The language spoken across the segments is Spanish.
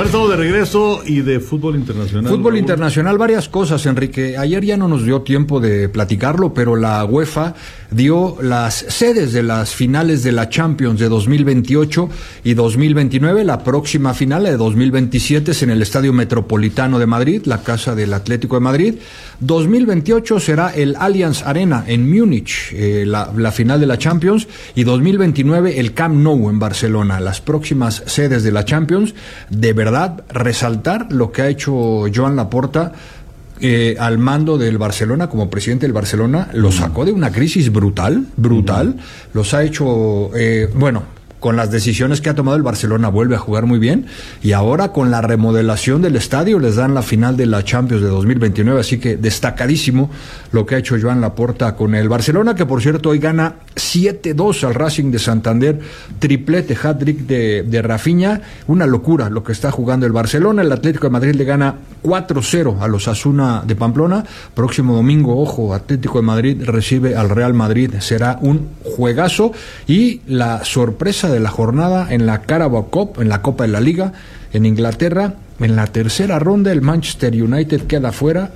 Bueno, estamos de regreso y de fútbol internacional. Fútbol internacional, varias cosas, Enrique. Ayer ya no nos dio tiempo de platicarlo, pero la UEFA dio las sedes de las finales de la Champions de 2028 y 2029. La próxima final, la de 2027, es en el Estadio Metropolitano de Madrid, la casa del Atlético de Madrid. 2028 será el Allianz Arena en Múnich, la final de la Champions, y 2029 el Camp Nou en Barcelona. Las próximas sedes de la Champions. De verdad, resaltar lo que ha hecho Joan Laporta al mando del Barcelona, como presidente del Barcelona. Lo sacó de una crisis brutal. Los ha hecho, con las decisiones que ha tomado el Barcelona vuelve a jugar muy bien, y ahora con la remodelación del estadio les dan la final de la Champions de 2029, así que destacadísimo lo que ha hecho Joan Laporta con el Barcelona, que por cierto hoy gana 7-2 al Racing de Santander, triplete, hat-trick de Rafinha, una locura lo que está jugando el Barcelona. El Atlético de Madrid le gana 4-0 a los Osasuna de Pamplona. Próximo domingo, ojo, Atlético de Madrid recibe al Real Madrid, será un juegazo. Y la sorpresa de la jornada en la Carabao Cup, en la Copa de la Liga en Inglaterra, en la tercera ronda el Manchester United queda fuera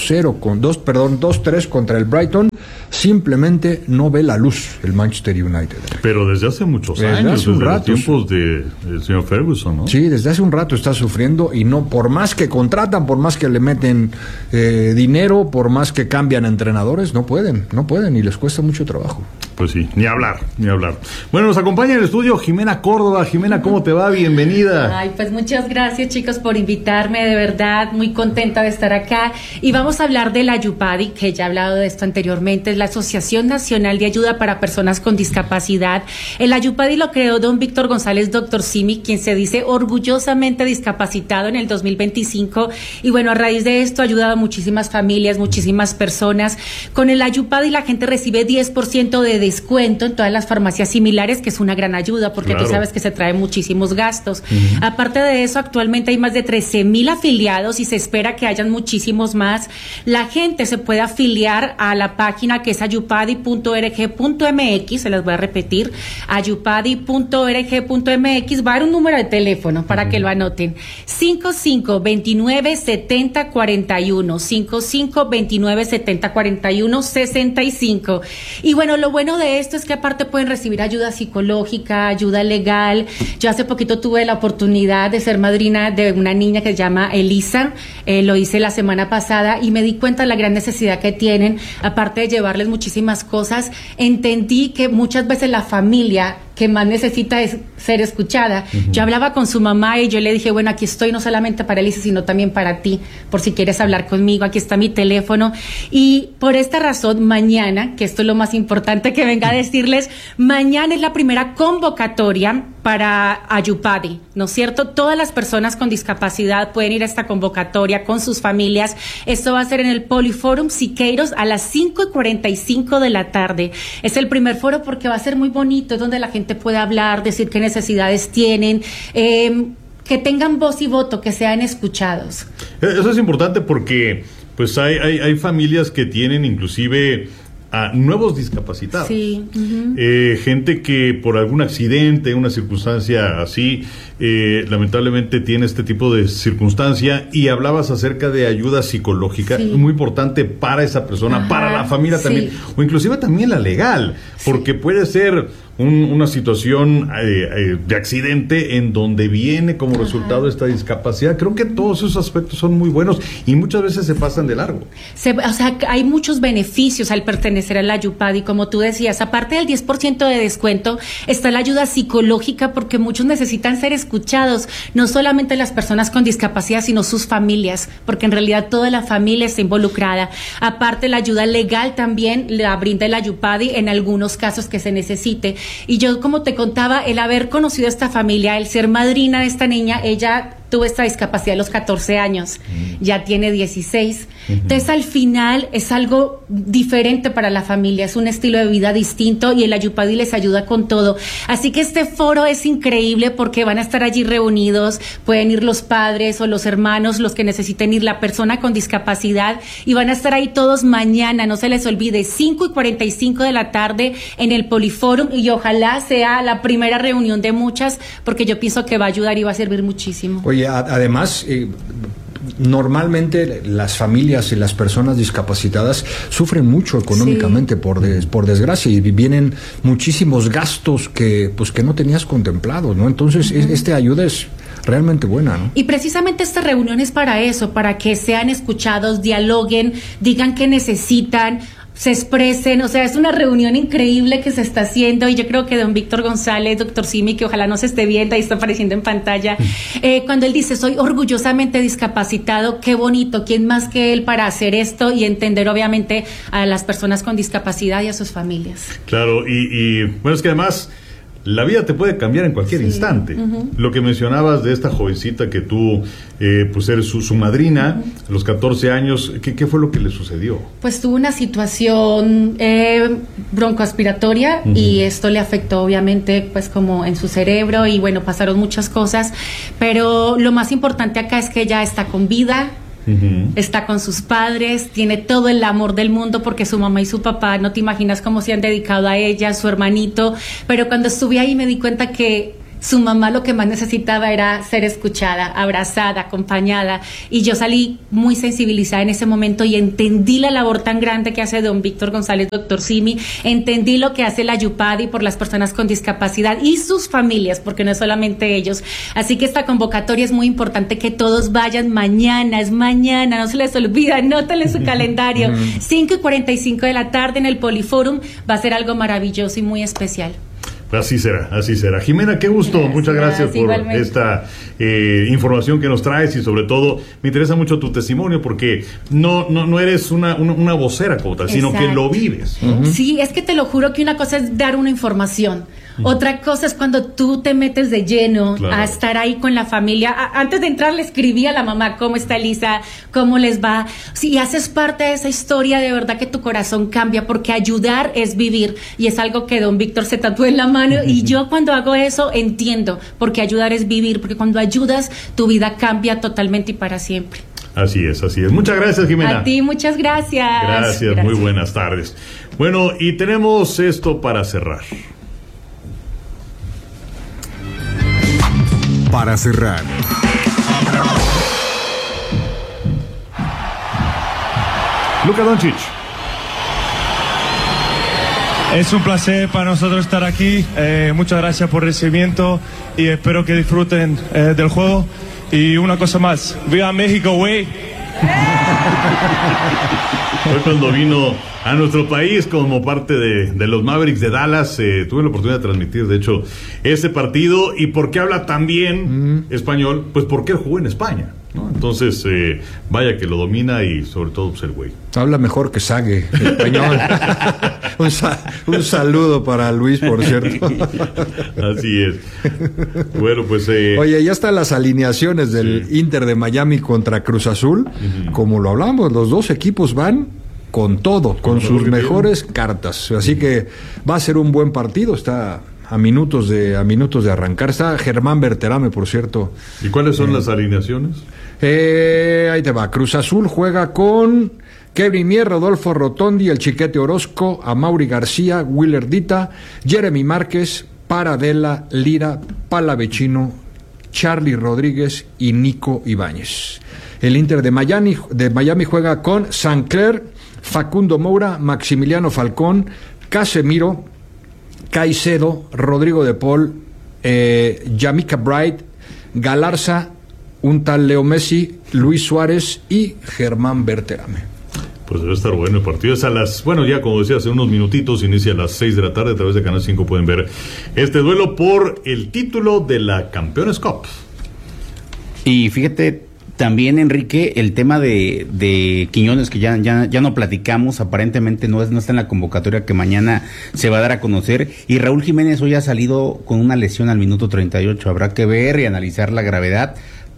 2-3 contra el Brighton. Simplemente no ve la luz el Manchester United. Pero desde hace muchos años, desde los tiempos del señor Ferguson, ¿no? Sí, desde hace un rato está sufriendo, y no, por más que contratan, por más que le meten dinero, por más que cambian entrenadores, no pueden, y les cuesta mucho trabajo. Pues sí, ni hablar. Bueno, nos acompaña en el estudio Jimena Córdoba. Jimena, ¿cómo te va? Bienvenida. Ay, pues muchas gracias, chicos, por invitarme, de verdad, muy contenta de estar acá. Y vamos a hablar de la Ayupadi, que ya he hablado de esto anteriormente, es la Asociación Nacional de Ayuda para Personas con Discapacidad. El Ayupadi lo creó don Víctor González, doctor Simi, quien se dice orgullosamente discapacitado en el 2025. Y bueno, a raíz de esto ha ayudado a muchísimas familias, muchísimas personas. Con el Ayupadi la gente recibe 10% de descuento en todas las farmacias similares, que es una gran ayuda, porque claro, tú sabes que se trae muchísimos gastos. Aparte de eso, actualmente hay más de 13,000 afiliados y se espera que hayan muchísimos más. La gente se puede afiliar a la página que es ayupadi.org.mx, se las voy a repetir, ayupadi.org.mx. va a haber un número de teléfono para que lo anoten: 55297041, 55297041-65. Y bueno, lo bueno de esto es que aparte pueden recibir ayuda psicológica, ayuda legal. Yo hace poquito tuve la oportunidad de ser madrina de una niña que se llama Elisa, lo hice la semana pasada y me di cuenta de la gran necesidad que tienen. Aparte de llevarles muchísimas cosas, entendí que muchas veces la familia que más necesita es ser escuchada. Yo hablaba con su mamá y yo le dije, bueno, aquí estoy no solamente para Elisa, sino también para ti, por si quieres hablar conmigo, aquí está mi teléfono. Y por esta razón, mañana, que esto es lo más importante que venga a decirles, mañana es la primera convocatoria para Ayupadi, ¿no es cierto? Todas las personas con discapacidad pueden ir a esta convocatoria con sus familias. Esto va a ser en el Poliforum Siqueiros a las 5:45 de la tarde. Es el primer foro porque va a ser muy bonito, es donde la gente puede hablar, decir qué necesidades tienen, que tengan voz y voto, que sean escuchados. Eso es importante porque pues hay familias que tienen inclusive a nuevos discapacitados. Sí. Gente que por algún accidente, una circunstancia así, lamentablemente tiene este tipo de circunstancia, y hablabas acerca de ayuda psicológica, muy importante para esa persona, para la familia también, o inclusive también la legal, porque puede ser una situación de accidente en donde viene como resultado esta discapacidad. Creo que todos esos aspectos son muy buenos y muchas veces se pasan de largo. O sea, hay muchos beneficios al pertenecer a la Ayupadi, como tú decías. Aparte del 10% de descuento, está la ayuda psicológica, porque muchos necesitan ser escuchados, no solamente las personas con discapacidad, sino sus familias, porque en realidad toda la familia está involucrada. Aparte, la ayuda legal también la brinda la Ayupadi en algunos casos que se necesite. Y yo, como te contaba, el haber conocido a esta familia, el ser madrina de esta niña, ella tuvo esta discapacidad a los 14 años, ya tiene 16. Entonces, al final, es algo diferente para la familia, es un estilo de vida distinto y el Ayupadi les ayuda con todo. Así que este foro es increíble porque van a estar allí reunidos, pueden ir los padres o los hermanos, los que necesiten ir, la persona con discapacidad, y van a estar ahí todos mañana, no se les olvide, 5:45 de la tarde en el Poliforum, y ojalá sea la primera reunión de muchas, porque yo pienso que va a ayudar y va a servir muchísimo. Oye, además, normalmente las familias y las personas discapacitadas sufren mucho económicamente, sí, por desgracia, y vienen muchísimos gastos que no tenías contemplados, ¿no? Entonces, esta ayuda es realmente buena, ¿no? Y precisamente esta reunión es para eso, para que sean escuchados, dialoguen, digan qué necesitan, se expresen, o sea, es una reunión increíble que se está haciendo, y yo creo que don Víctor González, doctor Simi, que ojalá nos esté viendo, ahí está apareciendo en pantalla, cuando él dice, soy orgullosamente discapacitado, qué bonito, ¿quién más que él para hacer esto y entender obviamente a las personas con discapacidad y a sus familias? Claro, y bueno, es que además la vida te puede cambiar en cualquier instante. Lo que mencionabas de esta jovencita que tú, pues eres su madrina, a los 14 años, ¿qué fue lo que le sucedió? Pues tuvo una situación broncoaspiratoria, y esto le afectó obviamente pues como en su cerebro, y bueno, pasaron muchas cosas, pero lo más importante acá es que ella está con vida. Está con sus padres, tiene todo el amor del mundo porque su mamá y su papá, no te imaginas cómo se han dedicado a ella, su hermanito, pero cuando estuve ahí me di cuenta que su mamá lo que más necesitaba era ser escuchada, abrazada, acompañada, y yo salí muy sensibilizada en ese momento y entendí la labor tan grande que hace don Víctor González, doctor Simi, entendí lo que hace la Ayupadi por las personas con discapacidad y sus familias, porque no es solamente ellos. Así que esta convocatoria es muy importante que todos vayan mañana, es mañana, no se les olvida, anótenlo en su calendario, 5:45 de la tarde en el Poliforum, va a ser algo maravilloso y muy especial. Así será, así será. Jimena, qué gusto, muchas gracias por igualmente esta información que nos traes, y sobre todo me interesa mucho tu testimonio, porque no eres una vocera como tal, sino que lo vives, ¿no? Sí, es que te lo juro que una cosa es dar una información, otra cosa es cuando tú te metes de lleno a estar ahí con la familia. Antes de entrar le escribí a la mamá, ¿cómo está Elisa? ¿Cómo les va? Si haces parte de esa historia, de verdad que tu corazón cambia, porque ayudar es vivir, y es algo que don Víctor se tatuó en la mano, y yo cuando hago eso entiendo, porque ayudar es vivir, porque cuando ayudas tu vida cambia totalmente y para siempre. Así es, así es. Muchas gracias, Jimena. A ti, muchas gracias. Gracias, muy buenas tardes. Bueno, y tenemos esto para cerrar. Para cerrar, Luka Doncic. Es un placer para nosotros estar aquí. Muchas gracias por el recibimiento y espero que disfruten del juego. Y una cosa más, ¡viva México, güey! Hoy cuando vino a nuestro país como parte de los Mavericks de Dallas, tuve la oportunidad de transmitir, de hecho, ese partido. ¿Y por qué habla tan bien español? Pues porque él jugó en España, ¿no? Entonces, vaya que lo domina, y sobre todo pues, el güey habla mejor que Sague español. un saludo para Luis, por cierto. Así es. Bueno, pues oye, ya están las alineaciones del Inter de Miami contra Cruz Azul. Como lo hablamos, los dos equipos van con todo, con sus mejores cartas, así que va a ser un buen partido. Está a minutos de arrancar. Está Germán Berterame, por cierto. ¿Y cuáles son las alineaciones? Ahí te va. Cruz Azul juega con Kevin Mier, Rodolfo Rotondi, el Chiquete Orozco, Amaury García, Willer Dita, Jeremy Márquez, Paradela, Lira, Palavecino, Charlie Rodríguez y Nico Ibáñez. El Inter de Miami juega con Sancler, Facundo Moura, Maximiliano Falcón, Casemiro, Caicedo, Rodrigo de Paul, Yamika Bright, Galarza, un tal Leo Messi, Luis Suárez y Germán Berterame. Pues debe estar bueno el partido. Es a las, bueno, ya como decía, hace unos minutitos, inicia a las 6 de la tarde. A través de Canal 5 pueden ver este duelo por el título de la Campeones Cup. Y fíjate, también, Enrique, el tema de Quiñones, que ya no platicamos, aparentemente no está en la convocatoria que mañana se va a dar a conocer. Y Raúl Jiménez hoy ha salido con una lesión al minuto 38. Habrá que ver y analizar la gravedad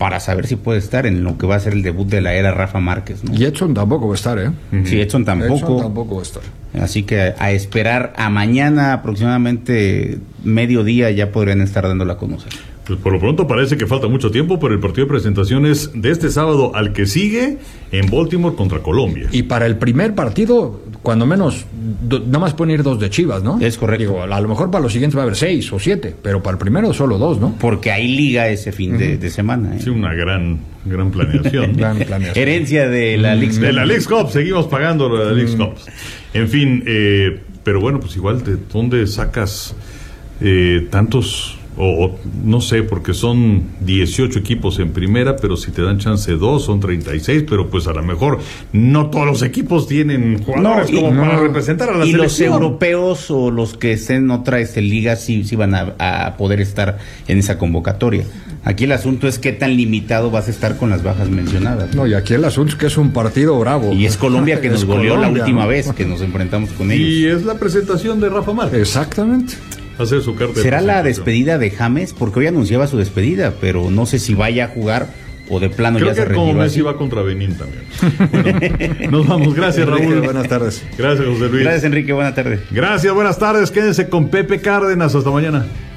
para saber si puede estar en lo que va a ser el debut de la era Rafa Márquez, ¿no? Y Edson tampoco va a estar, ¿eh? Sí, Edson tampoco. Edson tampoco va a estar. Así que a esperar a mañana aproximadamente mediodía ya podrían estar dándola a conocer. Pues por lo pronto parece que falta mucho tiempo, pero el partido de presentación es de este sábado al que sigue en Baltimore contra Colombia. Y para el primer partido, cuando menos, nada más pueden ir 2 de Chivas, ¿no? Es correcto. Digo, a lo mejor para los siguientes va a haber 6 o 7, pero para el primero solo 2, ¿no? Porque hay liga ese fin de semana. Sí, una gran planeación. Gran planeación. Herencia de la Leagues Cup. De la Leagues Cup, seguimos pagando la Leagues Cup. En fin, pero bueno, pues igual, ¿de dónde sacas tantos... O no sé, porque son 18 equipos en primera, pero si te dan chance 2, son 36, pero pues a lo mejor no todos los equipos tienen jugadores para representar a la selección. Y los europeos o los que estén en otra liga sí van a poder estar en esa convocatoria. Aquí el asunto es qué tan limitado vas a estar con las bajas mencionadas. No, y aquí el asunto es que es un partido bravo. Y es Colombia que nos goleó Colombia, la última ¿no? vez que nos enfrentamos con ellos. Y es la presentación de Rafa Márquez. Exactamente. Hacer su carta de ¿Será la presentación. despedida de James? Porque hoy anunciaba su despedida, pero no sé si vaya a jugar o de plano Creo ya se que como retiró. Messi va contra Benín también. Bueno, nos vamos. Gracias, Enrique, Raúl. buenas tardes. Gracias, José Luis. Gracias, Enrique. Buena tarde. Gracias, buenas tardes. Quédense con Pepe Cárdenas. Hasta mañana.